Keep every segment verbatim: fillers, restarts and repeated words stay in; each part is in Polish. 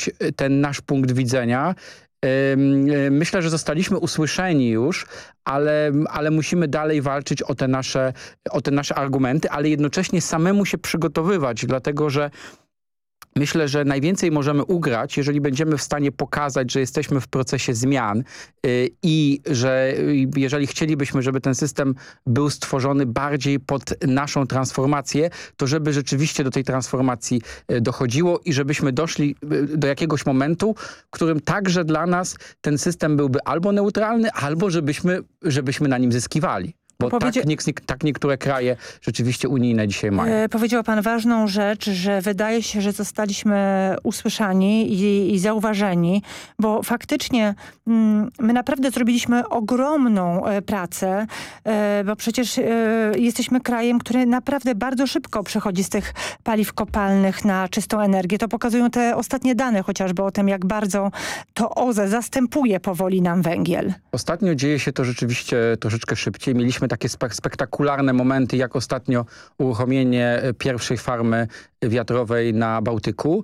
przedstawić ten nasz punkt widzenia. Myślę, że zostaliśmy usłyszeni już, ale, ale musimy dalej walczyć o te nasze, o te nasze argumenty, ale jednocześnie samemu się przygotowywać, dlatego że myślę, że najwięcej możemy ugrać, jeżeli będziemy w stanie pokazać, że jesteśmy w procesie zmian yy, i że yy, jeżeli chcielibyśmy, żeby ten system był stworzony bardziej pod naszą transformację, to żeby rzeczywiście do tej transformacji yy, dochodziło i żebyśmy doszli yy, do jakiegoś momentu, w którym także dla nas ten system byłby albo neutralny, albo żebyśmy, żebyśmy na nim zyskiwali. Bo Powiedzia... tak, nie, tak niektóre kraje rzeczywiście unijne dzisiaj mają. E, powiedział pan ważną rzecz, że wydaje się, że zostaliśmy usłyszani i, i zauważeni, bo faktycznie mm, my naprawdę zrobiliśmy ogromną e, pracę, e, bo przecież e, jesteśmy krajem, który naprawdę bardzo szybko przechodzi z tych paliw kopalnych na czystą energię. To pokazują te ostatnie dane chociażby o tym, jak bardzo to O Z E zastępuje powoli nam węgiel. Ostatnio dzieje się to rzeczywiście troszeczkę szybciej. Mieliśmy takie spe spektakularne momenty, jak ostatnio uruchomienie pierwszej farmy wiatrowej na Bałtyku.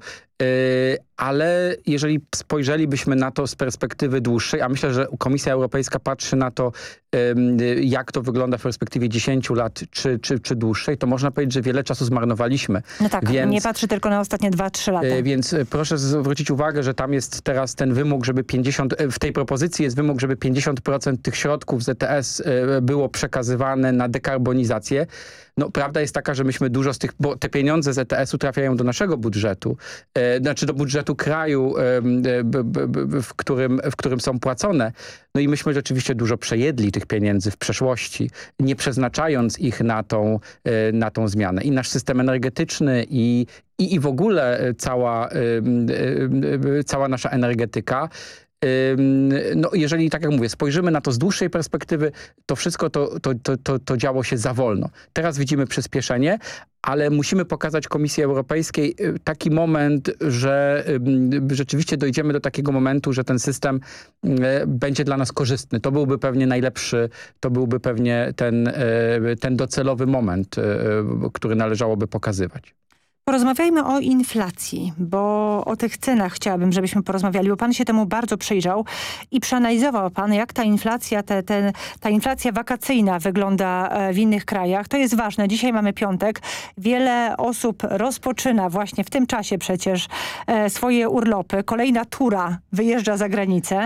Ale jeżeli spojrzelibyśmy na to z perspektywy dłuższej, a myślę, że Komisja Europejska patrzy na to, jak to wygląda w perspektywie dziesięciu lat czy, czy, czy dłuższej, to można powiedzieć, że wiele czasu zmarnowaliśmy. No tak, więc, nie patrzy tylko na ostatnie dwa trzy lata. Więc proszę zwrócić uwagę, że tam jest teraz ten wymóg, żeby pięćdziesiąt, w tej propozycji jest wymóg, żeby pięćdziesiąt procent tych środków z E T S było przekazywane na dekarbonizację. No, prawda jest taka, że myśmy dużo z tych, bo te pieniądze z E T S-u trafiają do naszego budżetu, e, znaczy do budżetu kraju, e, b, b, b, w, którym, w którym są płacone. No i myśmy rzeczywiście dużo przejedli tych pieniędzy w przeszłości, nie przeznaczając ich na tą, e, na tą zmianę. I nasz system energetyczny i, i, i w ogóle cała, e, e, cała nasza energetyka. No jeżeli, tak jak mówię, spojrzymy na to z dłuższej perspektywy, to wszystko to, to, to, to, to działo się za wolno. Teraz widzimy przyspieszenie, ale musimy pokazać Komisji Europejskiej taki moment, że rzeczywiście dojdziemy do takiego momentu, że ten system będzie dla nas korzystny. To byłby pewnie najlepszy, to byłby pewnie ten, ten docelowy moment, który należałoby pokazywać. Porozmawiajmy o inflacji, bo o tych cenach chciałabym, żebyśmy porozmawiali, bo pan się temu bardzo przyjrzał i przeanalizował pan, jak ta inflacja, te, te, ta inflacja wakacyjna wygląda w innych krajach. To jest ważne. Dzisiaj mamy piątek. Wiele osób rozpoczyna właśnie w tym czasie przecież swoje urlopy. Kolejna tura wyjeżdża za granicę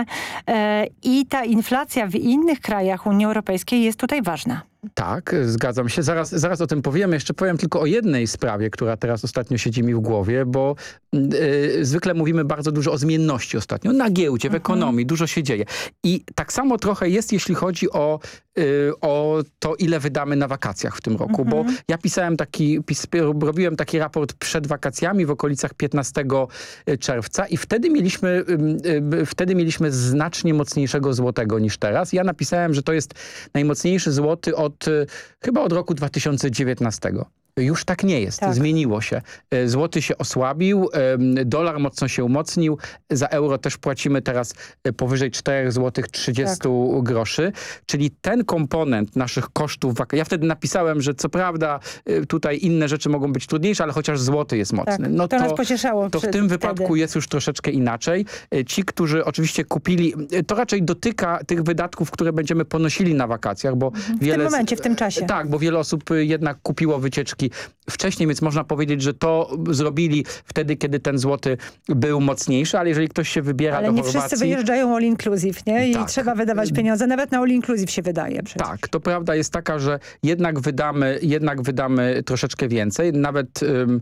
i ta inflacja w innych krajach Unii Europejskiej jest tutaj ważna. Tak, zgadzam się. Zaraz, zaraz o tym powiemy. Jeszcze powiem tylko o jednej sprawie, która teraz ostatnio siedzi mi w głowie, bo yy, zwykle mówimy bardzo dużo o zmienności ostatnio. Na giełdzie, w mhm. ekonomii dużo się dzieje. I tak samo trochę jest, jeśli chodzi o, yy, o to, ile wydamy na wakacjach w tym roku. Mhm. Bo ja pisałem taki, pis, robiłem taki raport przed wakacjami w okolicach piętnastego czerwca i wtedy mieliśmy, yy, wtedy mieliśmy znacznie mocniejszego złotego niż teraz. Ja napisałem, że to jest najmocniejszy złoty od Od, chyba od roku dwa tysiące dziewiętnastego. Już tak nie jest. Tak. Zmieniło się. Złoty się osłabił, dolar mocno się umocnił, za euro też płacimy teraz powyżej cztery złote trzydzieści tak. groszy, czyli ten komponent naszych kosztów, ja wtedy napisałem, że co prawda tutaj inne rzeczy mogą być trudniejsze, ale chociaż złoty jest mocny. Tak. No to, to nas pocieszało. To w tym wtedy. wypadku jest już troszeczkę inaczej. Ci, którzy oczywiście kupili, to raczej dotyka tych wydatków, które będziemy ponosili na wakacjach, bo w wiele... W tym momencie, w tym czasie. Tak, bo wiele osób jednak kupiło wycieczki wcześniej, więc można powiedzieć, że to zrobili wtedy, kiedy ten złoty był mocniejszy, ale jeżeli ktoś się wybiera ale do nie Chorwacji... wszyscy wyjeżdżają all inclusive, nie? I tak. trzeba wydawać pieniądze. Nawet na all inclusive się wydaje przecież. Tak, to prawda jest taka, że jednak wydamy, jednak wydamy troszeczkę więcej. Nawet,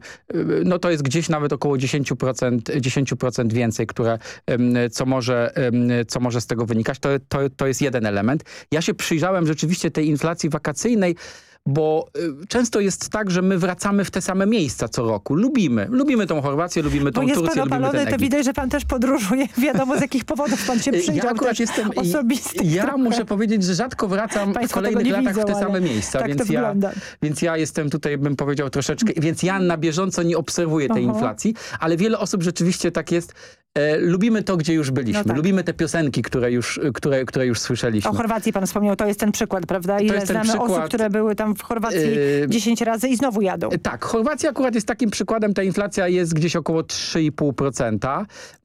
no to jest gdzieś nawet około dziesięć procent, dziesięć procent więcej, które, co może, co może z tego wynikać. To, to, to jest jeden element. Ja się przyjrzałem rzeczywiście tej inflacji wakacyjnej, bo y, często jest tak, że my wracamy w te same miejsca co roku. Lubimy. Lubimy tą Chorwację, lubimy tą Turcję, lubimy ten Egipt. Bo jest pan opalony, to widać, że pan też podróżuje. Wiadomo, z jakich powodów pan się przyjrzał. Ja akurat jestem... Ja trochę. muszę powiedzieć, że rzadko wracam Państwo w kolejnych latach widzą, w te same miejsca. Tak więc, ja, więc ja jestem tutaj, bym powiedział, troszeczkę... Więc ja na bieżąco nie obserwuję tej Aha. inflacji, ale wiele osób rzeczywiście tak jest. E, lubimy to, gdzie już byliśmy. No tak. Lubimy te piosenki, które już, które, które już słyszeliśmy. O Chorwacji pan wspomniał, to jest ten przykład, prawda? Ile znamy przykład, osób, które były tam w Chorwacji yy, dziesięć razy i znowu jadą. Tak, Chorwacja akurat jest takim przykładem, ta inflacja jest gdzieś około trzy i pół procent.